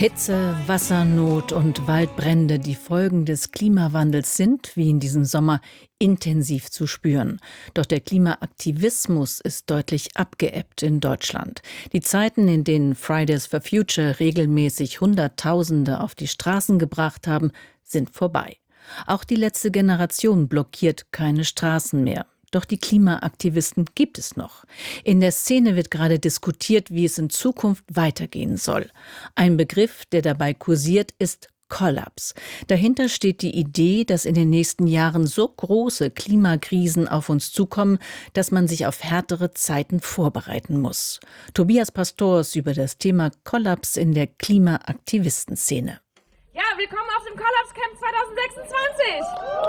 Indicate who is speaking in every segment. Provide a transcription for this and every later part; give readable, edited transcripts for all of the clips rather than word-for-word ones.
Speaker 1: Hitze, Wassernot und Waldbrände, die Folgen des Klimawandels sind, wie in diesem Sommer, intensiv zu spüren. Doch der Klimaaktivismus ist deutlich abgeebbt in Deutschland. Die Zeiten, in denen Fridays for Future regelmäßig Hunderttausende auf die Straßen gebracht haben, sind vorbei. Auch die letzte Generation blockiert keine Straßen mehr. Doch die Klimaaktivisten gibt es noch. In der Szene wird gerade diskutiert, wie es in Zukunft weitergehen soll. Ein Begriff, der dabei kursiert, ist Kollaps. Dahinter steht die Idee, dass in den nächsten Jahren so große Klimakrisen auf uns zukommen, dass man sich auf härtere Zeiten vorbereiten muss. Tobias Pastors über das Thema Kollaps in der Klimaaktivistenszene.
Speaker 2: Ja, willkommen auf dem Kollaps-Camp 2026!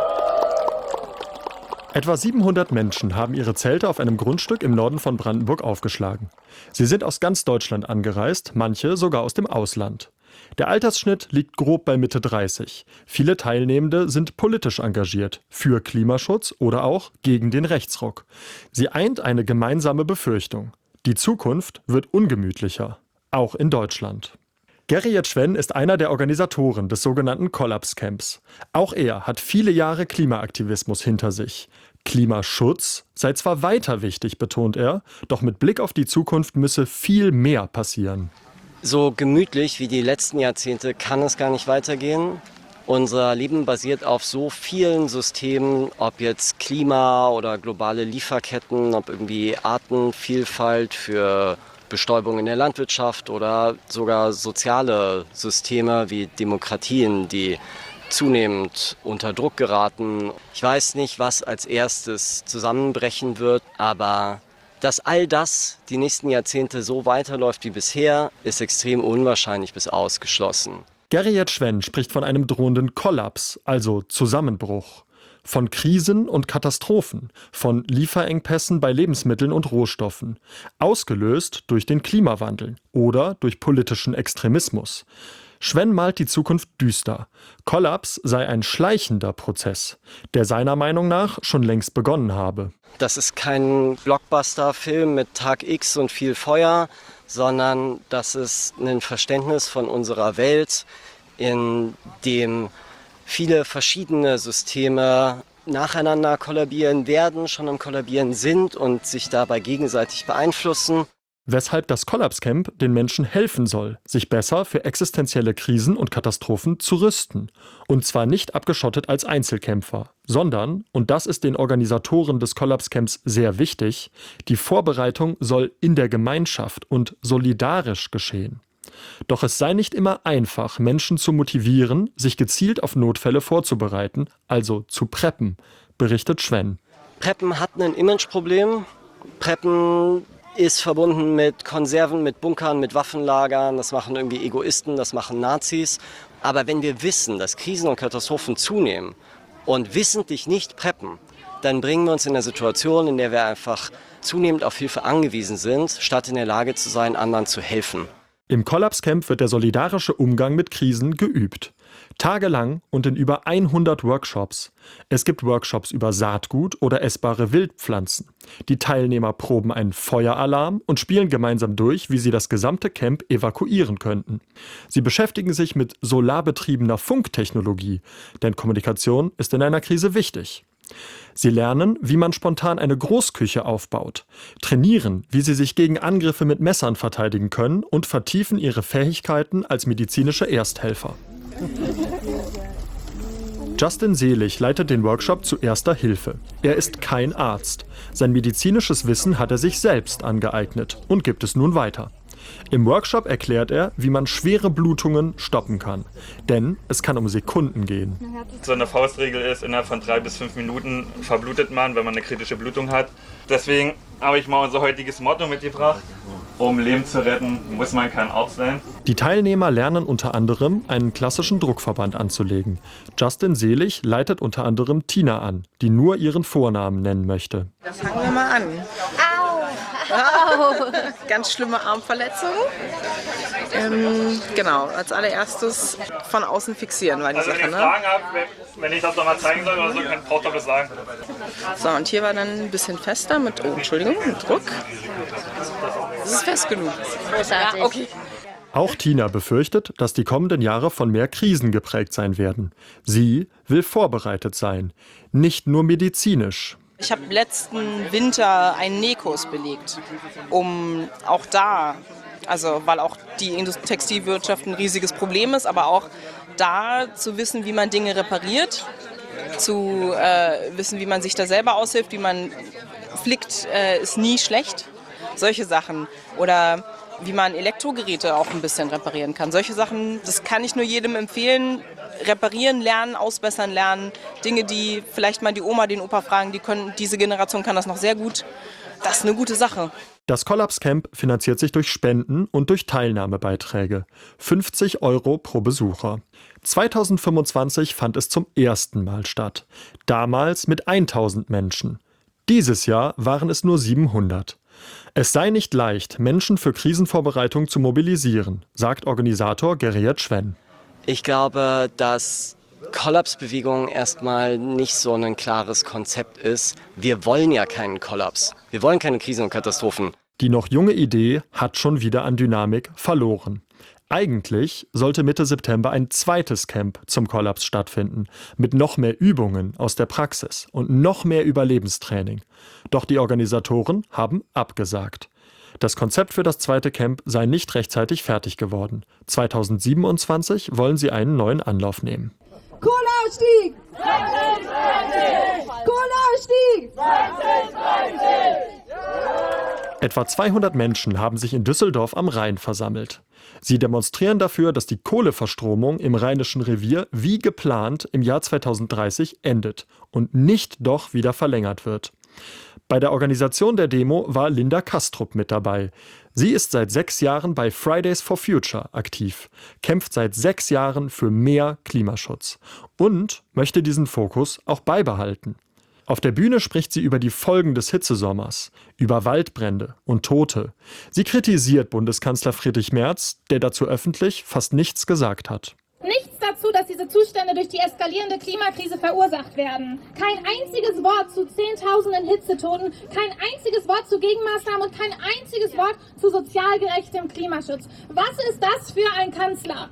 Speaker 3: Etwa 700 Menschen haben ihre Zelte auf einem Grundstück im Norden von Brandenburg aufgeschlagen. Sie sind aus ganz Deutschland angereist, manche sogar aus dem Ausland. Der Altersschnitt liegt grob bei Mitte 30. Viele Teilnehmende sind politisch engagiert, für Klimaschutz oder auch gegen den Rechtsruck. Sie eint eine gemeinsame Befürchtung: Die Zukunft wird ungemütlicher, auch in Deutschland. Gerriet Schwenn ist einer der Organisatoren des sogenannten Kollaps-Camps. Auch er hat viele Jahre Klimaaktivismus hinter sich. Klimaschutz sei zwar weiter wichtig, betont er, doch mit Blick auf die Zukunft müsse viel mehr passieren.
Speaker 4: So gemütlich wie die letzten Jahrzehnte kann es gar nicht weitergehen. Unser Leben basiert auf so vielen Systemen, ob jetzt Klima oder globale Lieferketten, ob irgendwie Artenvielfalt für Bestäubung in der Landwirtschaft oder sogar soziale Systeme wie Demokratien, die zunehmend unter Druck geraten. Ich weiß nicht, was als erstes zusammenbrechen wird, aber dass all das die nächsten Jahrzehnte so weiterläuft wie bisher, ist extrem unwahrscheinlich bis ausgeschlossen.
Speaker 3: Gerriet Schwenn spricht von einem drohenden Kollaps, also Zusammenbruch. Von Krisen und Katastrophen, von Lieferengpässen bei Lebensmitteln und Rohstoffen, ausgelöst durch den Klimawandel oder durch politischen Extremismus. Schwenn malt die Zukunft düster. Kollaps sei ein schleichender Prozess, der seiner Meinung nach schon längst begonnen habe.
Speaker 4: Das ist kein Blockbuster-Film mit Tag X und viel Feuer, sondern das ist ein Verständnis von unserer Welt, in dem viele verschiedene Systeme nacheinander kollabieren werden, schon am Kollabieren sind und sich dabei gegenseitig beeinflussen.
Speaker 3: Weshalb das Kollaps-Camp den Menschen helfen soll, sich besser für existenzielle Krisen und Katastrophen zu rüsten. Und zwar nicht abgeschottet als Einzelkämpfer, sondern, und das ist den Organisatoren des Kollaps-Camps sehr wichtig, die Vorbereitung soll in der Gemeinschaft und solidarisch geschehen. Doch es sei nicht immer einfach, Menschen zu motivieren, sich gezielt auf Notfälle vorzubereiten, also zu preppen, berichtet Schwenn.
Speaker 4: Preppen hat ein Imageproblem. Preppen ist verbunden mit Konserven, mit Bunkern, mit Waffenlagern. Das machen irgendwie Egoisten, das machen Nazis. Aber wenn wir wissen, dass Krisen und Katastrophen zunehmen und wissentlich nicht preppen, dann bringen wir uns in eine Situation, in der wir einfach zunehmend auf Hilfe angewiesen sind, statt in der Lage zu sein, anderen zu helfen.
Speaker 3: Im Kollaps-Camp wird der solidarische Umgang mit Krisen geübt. Tagelang und in über 100 Workshops. Es gibt Workshops über Saatgut oder essbare Wildpflanzen. Die Teilnehmer proben einen Feueralarm und spielen gemeinsam durch, wie sie das gesamte Camp evakuieren könnten. Sie beschäftigen sich mit solarbetriebener Funktechnologie, denn Kommunikation ist in einer Krise wichtig. Sie lernen, wie man spontan eine Großküche aufbaut, trainieren, wie sie sich gegen Angriffe mit Messern verteidigen können und vertiefen ihre Fähigkeiten als medizinische Ersthelfer. Justin Selig leitet den Workshop zu Erster Hilfe. Er ist kein Arzt. Sein medizinisches Wissen hat er sich selbst angeeignet und gibt es nun weiter. Im Workshop erklärt er, wie man schwere Blutungen stoppen kann. Denn es kann um Sekunden gehen.
Speaker 5: So eine Faustregel ist, innerhalb von 3 bis 5 Minuten verblutet man, wenn man eine kritische Blutung hat. Deswegen habe ich mal unser heutiges Motto mitgebracht. Um Leben zu retten, muss man kein Arzt sein.
Speaker 3: Die Teilnehmer lernen unter anderem, einen klassischen Druckverband anzulegen. Justin Selig leitet unter anderem Tina an, die nur ihren Vornamen nennen möchte.
Speaker 6: Fangen wir mal an. Ganz schlimme Armverletzung. Genau, als allererstes von außen fixieren war die Sache.
Speaker 5: Wenn ihr Fragen habt, wenn ich das nochmal zeigen soll oder so, braucht ihr das sagen.
Speaker 6: So, und hier war dann ein bisschen fester mit, mit Druck. Das ist fest genug.
Speaker 7: Großartig.
Speaker 6: Ja, okay.
Speaker 3: Auch Tina befürchtet, dass die kommenden Jahre von mehr Krisen geprägt sein werden. Sie will vorbereitet sein, nicht nur medizinisch.
Speaker 6: Ich habe letzten Winter einen Nähkurs belegt, um auch da, also weil auch die Textilwirtschaft ein riesiges Problem ist, aber auch da zu wissen, wie man Dinge repariert, zu wissen, wie man sich da selber aushilft, wie man flickt, ist nie schlecht. Solche Sachen. Oder wie man Elektrogeräte auch ein bisschen reparieren kann. Solche Sachen, das kann ich nur jedem empfehlen. Reparieren lernen, ausbessern lernen. Dinge, die vielleicht mal die Oma, den Opa fragen, diese Generation kann das noch sehr gut. Das ist eine gute Sache.
Speaker 3: Das Kollapscamp finanziert sich durch Spenden und durch Teilnahmebeiträge. 50 € pro Besucher. 2025 fand es zum ersten Mal statt. Damals mit 1000 Menschen. Dieses Jahr waren es nur 700. Es sei nicht leicht, Menschen für Krisenvorbereitung zu mobilisieren, sagt Organisator Gerriet Schwenn.
Speaker 4: Ich glaube, dass Kollapsbewegung erstmal nicht so ein klares Konzept ist. Wir wollen ja keinen Kollaps. Wir wollen keine Krisen und Katastrophen.
Speaker 3: Die noch junge Idee hat schon wieder an Dynamik verloren. Eigentlich sollte Mitte September ein zweites Camp zum Kollaps stattfinden, mit noch mehr Übungen aus der Praxis und noch mehr Überlebenstraining. Doch die Organisatoren haben abgesagt. Das Konzept für das zweite Camp sei nicht rechtzeitig fertig geworden. 2027 wollen sie einen neuen Anlauf nehmen.
Speaker 7: Kohleausstieg! 2030! Kohleausstieg! 2030!
Speaker 3: Etwa 200 Menschen haben sich in Düsseldorf am Rhein versammelt. Sie demonstrieren dafür, dass die Kohleverstromung im Rheinischen Revier wie geplant im Jahr 2030 endet und nicht doch wieder verlängert wird. Bei der Organisation der Demo war Linda Kastrup mit dabei. Sie ist seit 6 Jahren bei Fridays for Future aktiv, kämpft seit 6 Jahren für mehr Klimaschutz und möchte diesen Fokus auch beibehalten. Auf der Bühne spricht sie über die Folgen des Hitzesommers, über Waldbrände und Tote. Sie kritisiert Bundeskanzler Friedrich Merz, der dazu öffentlich fast nichts gesagt hat.
Speaker 8: Nichts dazu, dass diese Zustände durch die eskalierende Klimakrise verursacht werden. Kein einziges Wort zu Zehntausenden Hitzetoten, kein einziges Wort zu Gegenmaßnahmen und kein einziges Wort zu sozial gerechtem Klimaschutz. Was ist das für ein Kanzler?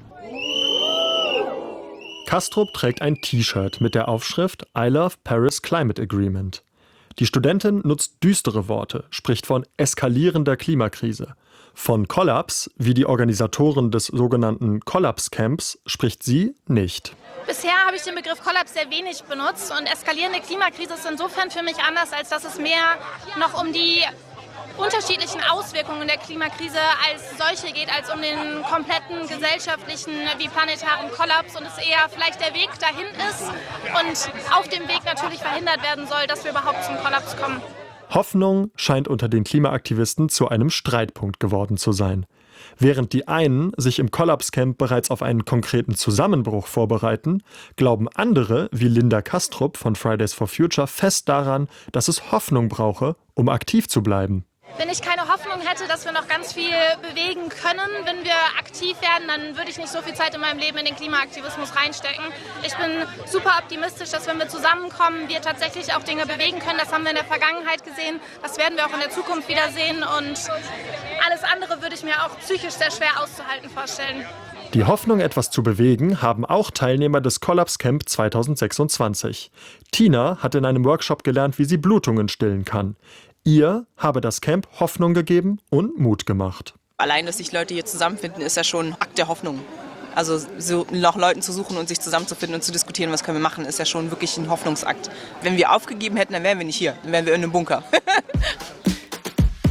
Speaker 3: Kastrup trägt ein T-Shirt mit der Aufschrift I Love Paris Climate Agreement. Die Studentin nutzt düstere Worte, spricht von eskalierender Klimakrise. Von Kollaps, wie die Organisatoren des sogenannten Kollapscamps, spricht sie nicht.
Speaker 8: Bisher habe ich den Begriff Kollaps sehr wenig benutzt und eskalierende Klimakrise ist insofern für mich anders, als dass es mehr noch um die unterschiedlichen Auswirkungen der Klimakrise als solche geht, als um den kompletten gesellschaftlichen wie planetaren Kollaps und es eher vielleicht der Weg dahin ist und auf dem Weg natürlich verhindert werden soll, dass wir überhaupt zum Kollaps kommen.
Speaker 3: Hoffnung scheint unter den Klimaaktivisten zu einem Streitpunkt geworden zu sein. Während die einen sich im Kollapscamp bereits auf einen konkreten Zusammenbruch vorbereiten, glauben andere, wie Linda Kastrup von Fridays for Future, fest daran, dass es Hoffnung brauche, um aktiv zu bleiben.
Speaker 8: Wenn ich keine Hoffnung hätte, dass wir noch ganz viel bewegen können, wenn wir aktiv werden, dann würde ich nicht so viel Zeit in meinem Leben in den Klimaaktivismus reinstecken. Ich bin super optimistisch, dass wenn wir zusammenkommen, wir tatsächlich auch Dinge bewegen können. Das haben wir in der Vergangenheit gesehen, das werden wir auch in der Zukunft wieder sehen und alles andere würde ich mir auch psychisch sehr schwer auszuhalten vorstellen.
Speaker 3: Die Hoffnung, etwas zu bewegen, haben auch Teilnehmer des Kollapscamp 2026. Tina hat in einem Workshop gelernt, wie sie Blutungen stillen kann. Ihr habe das Camp Hoffnung gegeben und Mut gemacht.
Speaker 6: Allein, dass sich Leute hier zusammenfinden, ist ja schon ein Akt der Hoffnung. Also so nach Leuten zu suchen und sich zusammenzufinden und zu diskutieren, was können wir machen, ist ja schon wirklich ein Hoffnungsakt. Wenn wir aufgegeben hätten, dann wären wir nicht hier, dann wären wir in einem Bunker.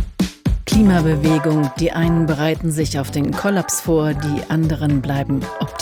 Speaker 1: Klimabewegung, die einen bereiten sich auf den Kollaps vor, die anderen bleiben optimistisch.